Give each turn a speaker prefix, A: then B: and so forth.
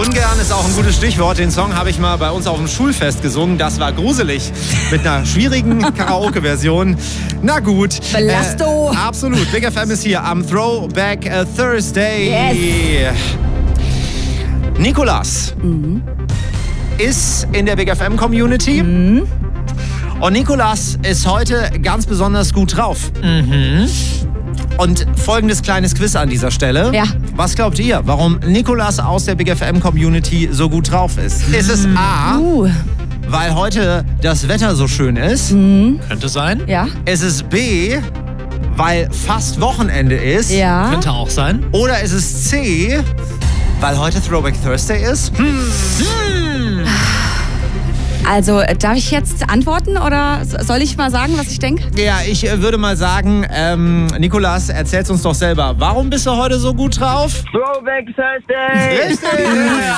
A: Ungern ist auch ein gutes Stichwort. Den Song habe ich mal bei uns auf dem Schulfest gesungen. Das war gruselig. Mit einer schwierigen Karaoke-Version. Na gut.
B: Belasto.
A: Absolut. Big FM ist hier am Throwback Thursday.
B: Yes.
A: Nikolas ist in der Big FM Community. Und Nikolas ist heute ganz besonders gut drauf. Und folgendes kleines Quiz an dieser Stelle.
B: Ja.
A: Was glaubt ihr, warum Nikolas aus der Big FM Community so gut drauf ist? Ist es A, weil heute das Wetter so schön ist?
C: Könnte sein.
B: Ja.
A: Ist es B, weil fast Wochenende ist?
B: Ja.
C: Könnte auch sein.
A: Oder ist es C, weil heute Throwback Thursday ist?
B: Also, darf ich jetzt antworten oder soll ich mal sagen, was ich denke?
A: Ja, ich würde mal sagen, Nikolas, erzähl's uns doch selber. Warum bist du heute so gut drauf?
D: Throwback Thursday!
A: Richtig!